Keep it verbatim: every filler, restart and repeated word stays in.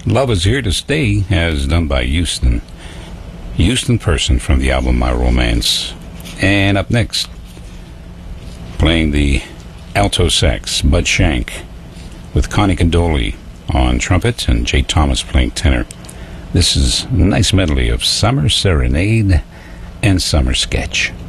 Love Is Here to Stay, as done by Houston. Houston Person from the album My Romance. And up next, playing the alto sax, Bud Shank, with Connie Condoli on trumpet and Jay Thomas playing tenor. This is a nice medley of Summer Serenade and Summer Sketch.